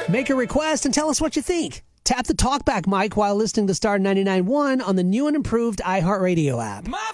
Make a request and tell us what you think. Tap the talkback mic while listening to Star 99.1 on the new and improved iHeartRadio app.